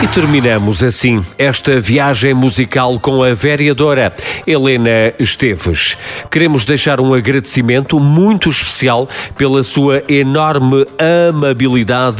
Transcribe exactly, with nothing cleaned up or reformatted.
E terminamos assim esta viagem musical com a vereadora Helena Esteves. Queremos deixar um agradecimento muito especial pela sua enorme amabilidade